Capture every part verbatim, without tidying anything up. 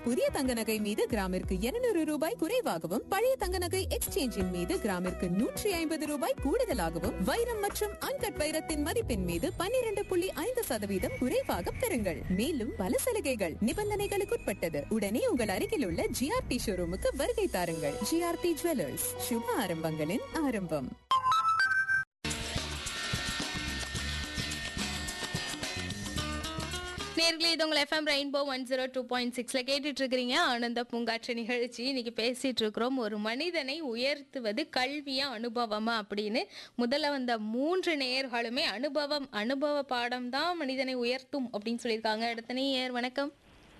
புதிய தங்க நகை மீது கிராமிற்கு இருநூறு ரூபாய் குறைவாகவும், பழைய தங்க நகை எக்ஸ்சேஞ்சின் மீது கிராமிற்கு நூற்றி ஐம்பது ரூபாய் கூடுதலாகவும், வைரம் மற்றும் அன்கட் வைரத்தின் மதிப்பின் மீது பன்னிரண்டு புள்ளி ஐந்து சதவீதம் குறைவாக பெறுங்கள். மேலும் பல சலுகைகள் நிபந்தனைகளுக்குட்பட்டது. உடனே உங்கள் அருகில் உள்ள ஜிஆர்டி ஷோரூமுக்கு வருகை தாருங்கள். ஜிஆர்டி ஜுவல்லர்ஸ், சுப ஆரம்பங்களின் ஆரம்பம். நேர்களே, இது உங்கள் FM rainbow one zero two point சிக்ஸ்ல கேட்டுட்டு இருக்கிறீங்க ஆனந்த பூங்காற்று நிகழ்ச்சி. இன்னைக்கு பேசிட்டு இருக்கிறோம் ஒரு மனிதனை உயர்த்துவது கல்வியா அனுபவமா அப்படின்னு. முதல்ல வந்த மூன்று நேயர்களுமே அனுபவம் அனுபவ பாடம் தான் மனிதனை உயர்த்தும் அப்படின்னு சொல்லியிருக்காங்க. அடுத்த நேயர், வணக்கம்.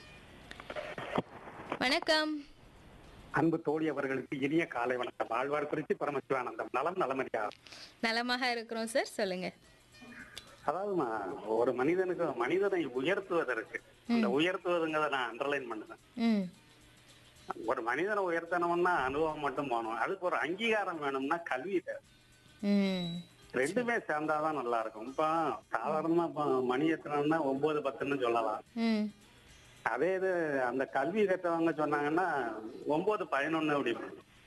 வணக்கம். அன்பு தோழி அவர்களுக்கு இனிய காலை வணக்கம். ஆழ்வார் குறிச்சி பரமசிவானந்தம். நலம் நலமறியா? நலமாக இருக்கிறோம் சார், சொல்லுங்க. அதாவது ஒரு மனிதனுக்கு மனிதனை உயர்த்துவதற்கு, அந்த உயர்த்துவதுங்கிறத நான் அண்டர்லைன் பண்ணுவேன். ஒரு மனிதனை உயர்த்தணும்னா அனுபவம் மட்டும் போகணும். அதுக்கு ஒரு அங்கீகாரம் வேணும்னா கல்வி தேவை. ரெண்டுமே சேர்ந்தாதான் நல்லா இருக்கும். இப்ப சாதாரணமா இப்ப மணி எத்தனைன்னா ஒன்பது பத்துன்னு சொல்லலாம். அதே இது அந்த கல்வி கற்றவங்க சொன்னாங்கன்னா ஒன்பது பதினொன்னு அப்படி.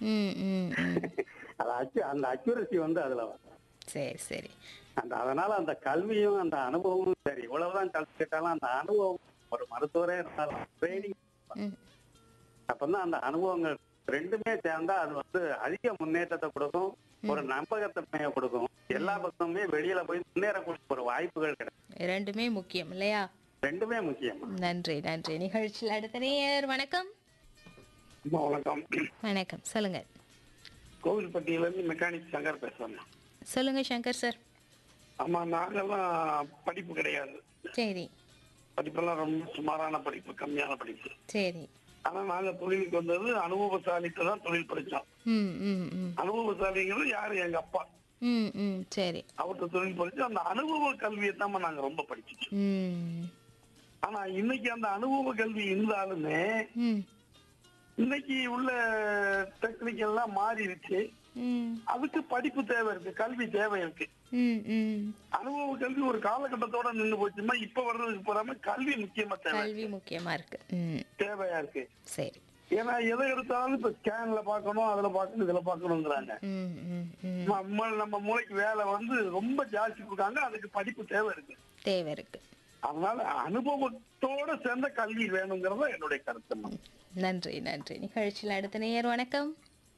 அது அந்த அக்யூரசி வந்து அதுல வரும். சரி சரி. அந்த அதனால அந்த கல்வியும் அந்த அனுபவமும் சரி, இவ்வளவுதான் கல்வி கேட்டாலும் அந்த அனுபவம், ஒரு மருத்துவரே இருந்தாலும் ட்ரைனிங், அப்பதான் அந்த அனுபவங்கள் ரெண்டுமே சேர்ந்தா அது வந்து அதிக முன்னேற்றத்தை கொடுக்கும், ஒரு நம்பகத்தன்மையை கொடுக்கும். எல்லா பக்கமுமே வெளியில போய் முன்னேறக்கூடிய ஒரு வாய்ப்புகள் கிடைக்கும். ரெண்டுமே முக்கியம் இல்லையா? ரெண்டுமே முக்கியம். நன்றி நன்றி. நிகழ்ச்சியில் அடுத்த நேயர், வணக்கம். வணக்கம். வணக்கம், சொல்லுங்க. கோவில்பட்டியில இருந்து மெக்கானிக் சங்கர் பேசுறேன். சொல்லுங்க சங்கர் சார். ஆமா, நாங்கெல்லாம் படிப்பு கிடையாது. சரி. படிப்பெல்லாம் ரொம்ப சுமாரான படிப்பு, கம்மியான படிப்பு. சரி. ஆனா நாங்க தொழிலுக்கு வந்தது அனுபவசாலிட்டு தான் தொழில் படிச்சோம். அனுபவசாலிங்கிறது யாரு? எங்க அப்பா. சரி. அவர்கிட்ட தொழில் படிச்சு அந்த அனுபவ கல்வியை தான் நாங்க ரொம்ப படிச்சிட்டோம். ஆனா இன்னைக்கு அந்த அனுபவ கல்வி இருந்தாலுமே இன்னைக்கு உள்ள டெக்னிக் எல்லாம் மாறிடுச்சு. அதுக்கு படிப்பு தேவை இருக்கு, கல்வி தேவை இருக்கு. அனுபவ கல்வி ஒரு காலகட்டத்தோட நின்று போச்சுன்னா இப்ப வர்றதுக்கு போறாம கல்வி முக்கியமா தேவை, கல்வி முக்கியமா இருக்கு, தேவையா இருக்கு. சரி. ஏன்னா எதை எடுத்தாலும் இப்ப ஸ்கேன்ல பாக்கணும், அதுல பாக்கணும், இதுல பாக்கணுங்கிறாங்க. நம்ம மூளைக்கு வேலை வந்து ரொம்ப ஜாஸ்தி கொடுக்காங்க. அதுக்கு படிப்பு தேவை இருக்கு, தேவை இருக்கு. அதனால அனுபவத்தோட சேர்ந்த கல்வி வேணுங்கிறத என்னுடைய கருத்து. நன்றி நன்றி. நிகழ்ச்சியில் அடுத்த நேயர், வணக்கம்.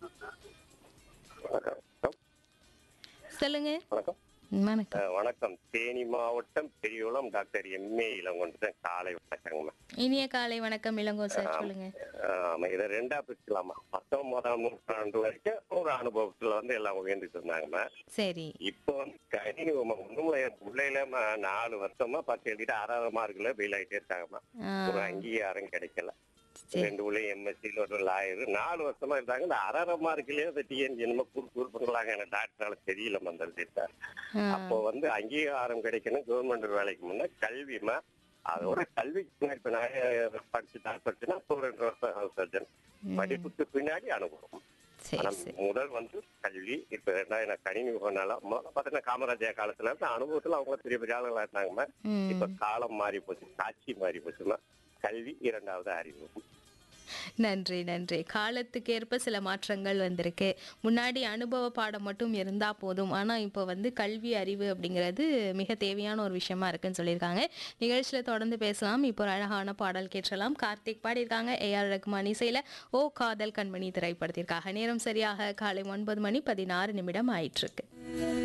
சொல்லுங்க. வணக்கம். வணக்கம். வணக்கம். தேனி மாவட்டம் பெரியகுளம் டாக்டர் எம்ஏ இளங்கோன். காலை வணக்கங்கம்மா. இனிய காலை வணக்கம் இளங்கோ சார், சொல்லுங்க. ஆமா, இதை ரெண்டா பிரிக்கலாமா? பத்தொன்பதாம் நூற்றாண்டு வரைக்கும் ஒரு அனுபவத்துல வந்து எல்லாம் உயர்ந்துட்டு இருந்தாங்கம்மா. சரி. இப்போ கணினி பிள்ளையில நாலு வருஷமா பத்து எழுதிட்டு ஆறாவது மார்க்ல ஃபெயில் ஆகிட்டே இருக்காங்கம்மா. ஒரு அங்கீகாரம் கிடைக்கல. ரெண்டு உள்ள எம்எஸ்சி ஒரு லாயர் நாலு வருஷமா இருந்தாங்க. இந்த அரை மார்க்லயே டிஎன்ஜி என்னமோ குறுக்குறுப்புங்களாங்க. எனக்கு டாக்டரால தெரியல மந்திரிட்டா. அப்போ வந்து அங்கீகாரம் கிடைக்கணும் கவர்மெண்ட் வேலைக்கு முன்ன கல்விமா. அதோட கல்விக்கு இப்ப நான் படிச்சு டாக்டர்னா ஒரு ரெண்டு வருஷம் ஹவுஸ் சர்ஜன். படிப்புக்கு பின்னாடி அனுபவம். முதல் வந்து கல்வி. இப்ப ரெண்டாயிரம் கணினி போனாலும் பாத்தீங்கன்னா காமராஜர் காலத்துல இருந்து அனுபவத்துல அவங்க பெரிய பெரிய ஆளுங்களா இருந்தாங்கம்மா. இப்ப காலம் மாறி போச்சு, காட்சி மாறி போச்சுமா. கல்வி இரண்டாவது அறிவு. நன்றி நன்றி. காலத்துக்கு ஏற்ப சில மாற்றங்கள் வந்திருக்கு. முன்னாடி அனுபவ பாடம் மட்டும் இருந்தா போதும், ஆனா இப்போ வந்து கல்வி அறிவு அப்படிங்கிறது மிக தேவையான ஒரு விஷயமா இருக்குன்னு சொல்லியிருக்காங்க. நிகழ்ச்சியில தொடர்ந்து பேசலாம். இப்போ ஒரு அழகான பாடல் கேட்கலாம். கார்த்திக் பாடியிருக்காங்க. ஏ ஆர் ரகுமான் இசையில ஓ காதல் கண்மணி திரைப்படத்திற்காக. நேரம் சரியாக காலை ஒன்பது மணி பதினாறு நிமிடம் ஆயிட்டு இருக்கு.